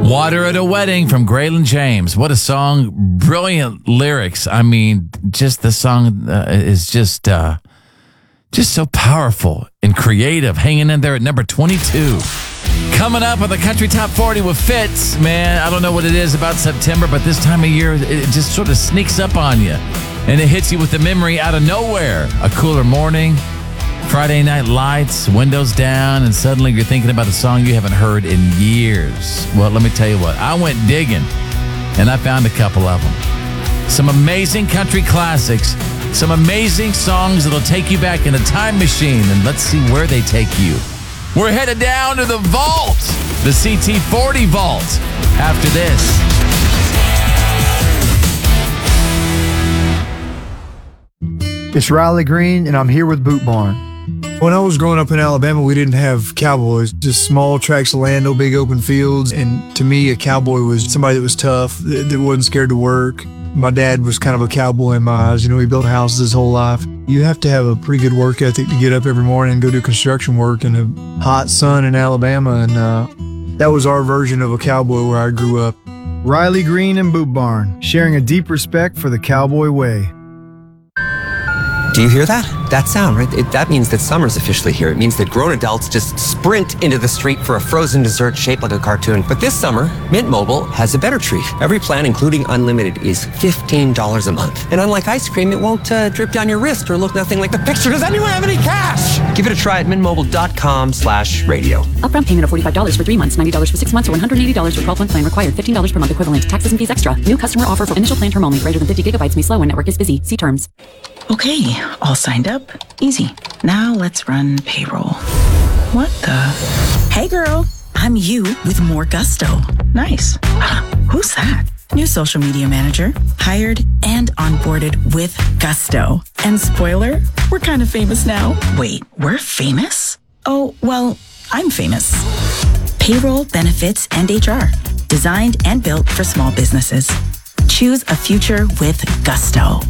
Water at a Wedding from Graylin James. What a song. Brilliant lyrics. I mean, just the song is just so powerful and creative. Hanging in there at number 22. Coming up on the Country Top 40 with Fitz. Man, I don't know what it is about September, but this time of year, it just sort of sneaks up on you. And it hits you with the memory out of nowhere. A cooler morning, Friday night lights, windows down, and suddenly you're thinking about a song you haven't heard in years. Well, let me tell you what. I went digging, and I found a couple of them. Some amazing country classics. Some amazing songs that'll take you back in a time machine, and let's see where they take you. We're headed down to the vault, the CT40 vault, after this. It's Riley Green, and I'm here with Boot Barn. When I was growing up in Alabama, we didn't have cowboys, just small tracts of land, no big open fields. And to me, a cowboy was somebody that was tough, that wasn't scared to work. My dad was kind of a cowboy in my eyes. You know, he built houses his whole life. You have to have a pretty good work ethic to get up every morning and go do construction work in a hot sun in Alabama. And that was our version of a cowboy where I grew up. Riley Green and Boot Barn, sharing a deep respect for the cowboy way. Do you hear that? That sound, right? That means that summer's officially here. It means that grown adults just sprint into the street for a frozen dessert shaped like a cartoon. But this summer, Mint Mobile has a better treat. Every plan, including unlimited, is $15 a month. And unlike ice cream, it won't drip down your wrist or look nothing like the picture. Does anyone have any cash? Give it a try at mintmobile.com/radio. Upfront payment of $45 for 3 months, $90 for 6 months, or $180 for 12-month plan required. $15 per month equivalent. Taxes and fees extra. New customer offer for initial plan term only. Greater than 50 gigabytes may slow when network is busy. See terms. Okay, all signed up. Easy. Now let's run payroll. What the? Hey girl, I'm you with more gusto. Nice. Who's that? New social media manager. Hired and onboarded with gusto. And spoiler, we're kind of famous now. Wait, we're famous? Oh, well, I'm famous. Payroll, benefits, and HR. Designed and built for small businesses. Choose a future with gusto.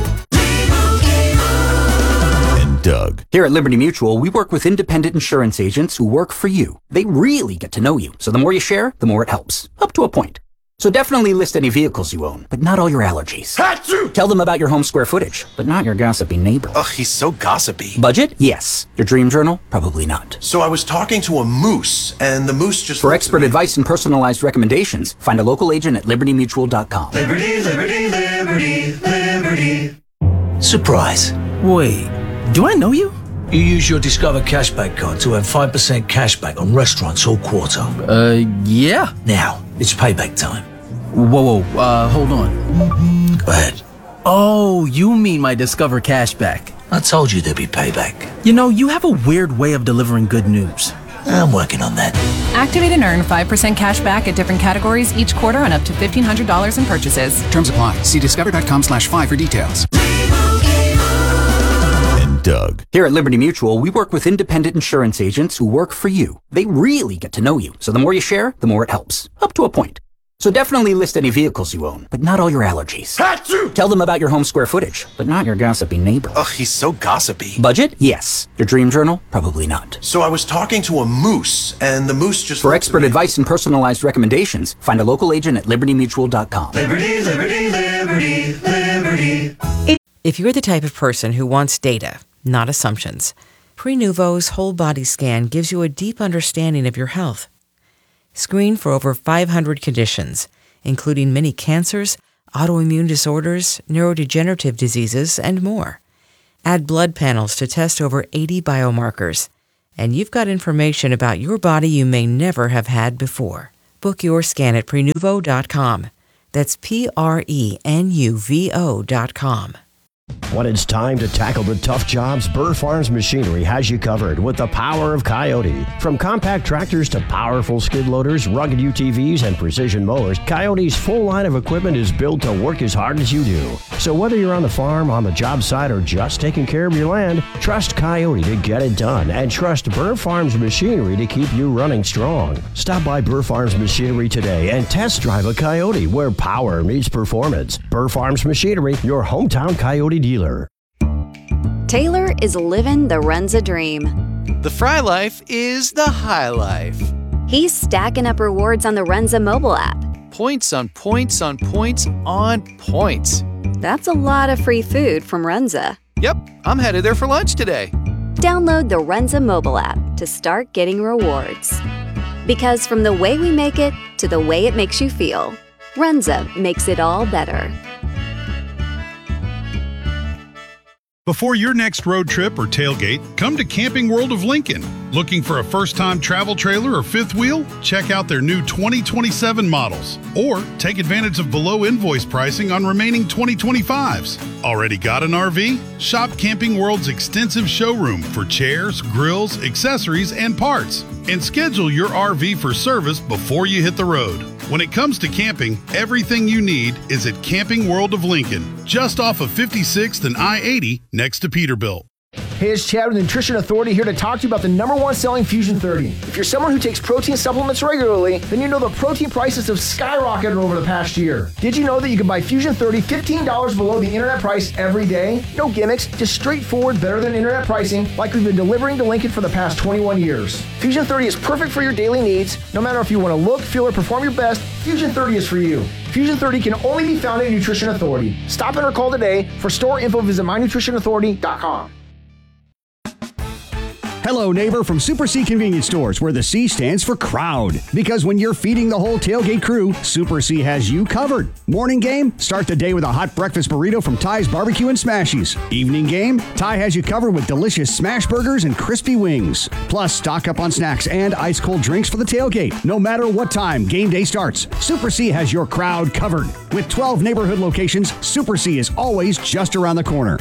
Doug. Here at Liberty Mutual, we work with independent insurance agents who work for you. They really get to know you. So the more you share, the more it helps. Up to a point. So definitely list any vehicles you own, but not all your allergies. Achoo! Tell them about your home square footage, but not your gossipy neighbor. Ugh, he's so gossipy. Budget? Yes. Your dream journal? Probably not. So I was talking to a moose, and the moose just... For expert advice and personalized recommendations, find a local agent at libertymutual.com. Liberty, liberty, liberty, liberty. Surprise. Wait. Do I know you? You use your Discover Cashback card to earn 5% cashback on restaurants all quarter. Yeah. Now, it's payback time. Whoa, hold on. Go ahead. Oh, you mean my Discover Cashback. I told you there'd be payback. You know, you have a weird way of delivering good news. I'm working on that. Activate and earn 5% cash back at different categories each quarter on up to $1,500 in purchases. Terms apply. See discover.com/5 for details. Doug. Here at Liberty Mutual, we work with independent insurance agents who work for you. They really get to know you. So the more you share, the more it helps. Up to a point. So definitely list any vehicles you own, but not all your allergies. Achoo! Tell them about your home square footage, but not your gossipy neighbor. Ugh, he's so gossipy. Budget? Yes. Your dream journal? Probably not. So I was talking to a moose, and the moose just... For expert advice and personalized recommendations, find a local agent at libertymutual.com. Liberty, liberty, liberty, liberty. If you're the type of person who wants data, not assumptions, Prenuvo's whole body scan gives you a deep understanding of your health. Screen for over 500 conditions, including many cancers, autoimmune disorders, neurodegenerative diseases, and more. Add blood panels to test over 80 biomarkers, and you've got information about your body you may never have had before. Book your scan at Prenuvo.com. That's Prenuvo.com. When it's time to tackle the tough jobs, Burr Farms Machinery has you covered with the power of Coyote. From compact tractors to powerful skid loaders, rugged UTVs, and precision mowers, Coyote's full line of equipment is built to work as hard as you do. So whether you're on the farm, on the job site, or just taking care of your land, trust Coyote to get it done, and trust Burr Farms Machinery to keep you running strong. Stop by Burr Farms Machinery today and test drive a Coyote where power meets performance. Burr Farms Machinery, your hometown Coyote dealer. Taylor is living the Renza dream. The Fry life is the high life. He's stacking up rewards on the Runza mobile app. Points on points on points on points. That's a lot of free food from Runza. Yep, I'm headed there for lunch today. Download the Runza mobile app to start getting rewards. Because from the way we make it to the way it makes you feel, Runza makes it all better. Before your next road trip or tailgate, come to Camping World of Lincoln. Looking for a first-time travel trailer or fifth wheel? Check out their new 2027 models. Or take advantage of below-invoice pricing on remaining 2025s. Already got an RV? Shop Camping World's extensive showroom for chairs, grills, accessories, and parts. And schedule your RV for service before you hit the road. When it comes to camping, everything you need is at Camping World of Lincoln, just off of 56th and I-80 next to Peterbilt. Hey, it's Chad with Nutrition Authority here to talk to you about the #1 selling Fusion 30. If you're someone who takes protein supplements regularly, then you know the protein prices have skyrocketed over the past year. Did you know that you can buy Fusion 30 $15 below the internet price every day? No gimmicks, just straightforward, better than internet pricing like we've been delivering to Lincoln for the past 21 years. Fusion 30 is perfect for your daily needs. No matter if you want to look, feel, or perform your best, Fusion 30 is for you. Fusion 30 can only be found at Nutrition Authority. Stop in or call today. For store info, visit mynutritionauthority.com. Hello, neighbor from Super C Convenience Stores, where the C stands for crowd. Because when you're feeding the whole tailgate crew, Super C has you covered. Morning game? Start the day with a hot breakfast burrito from Ty's Barbecue and Smashies. Evening game? Ty has you covered with delicious smash burgers and crispy wings. Plus, stock up on snacks and ice-cold drinks for the tailgate. No matter what time game day starts, Super C has your crowd covered. With 12 neighborhood locations, Super C is always just around the corner.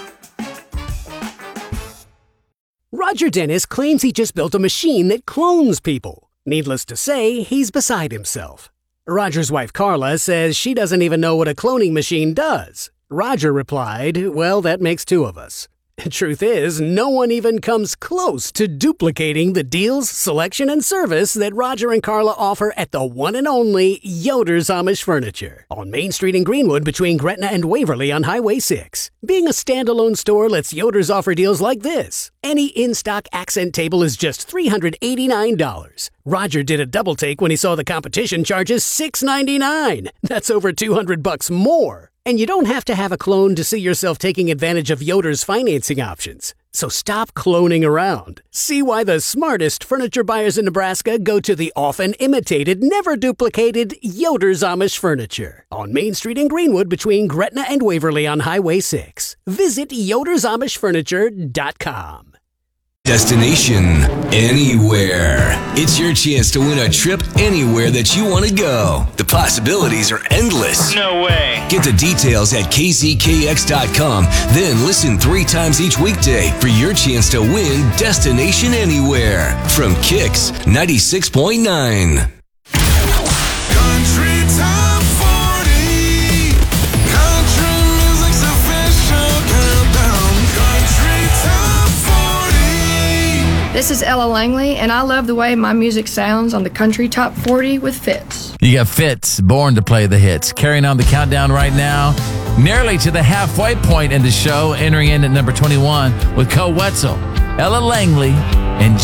Roger Dennis claims he just built a machine that clones people. Needless to say, he's beside himself. Roger's wife Carla says she doesn't even know what a cloning machine does. Roger replied, "Well, that makes two of us." Truth is, no one even comes close to duplicating the deals, selection, and service that Roger and Carla offer at the one and only Yoder's Amish Furniture on Main Street in Greenwood between Gretna and Waverly on Highway 6. Being a standalone store lets Yoder's offer deals like this. Any in-stock accent table is just $389. Roger did a double take when he saw the competition charges $699. That's over $200 more. And you don't have to have a clone to see yourself taking advantage of Yoder's financing options. So stop cloning around. See why the smartest furniture buyers in Nebraska go to the often imitated, never duplicated Yoder's Amish Furniture on Main Street in Greenwood between Gretna and Waverly on Highway 6. Visit yodersamishfurniture.com. Destination Anywhere. It's your chance to win a trip anywhere that you want to go. The possibilities are endless. No way. Get the details at kzkx.com. Then listen 3 times each weekday for your chance to win Destination Anywhere from Kicks 96.9. Country Top 40. Country music's official countdown. Country Top 40. This is Ella Langley, and I love the way my music sounds on the Country Top 40 with Fitz. You got Fitz, born to play the hits. Carrying on the countdown right now, nearly to the halfway point in the show, entering in at number 21 with Co Wetzel. Ella Langley,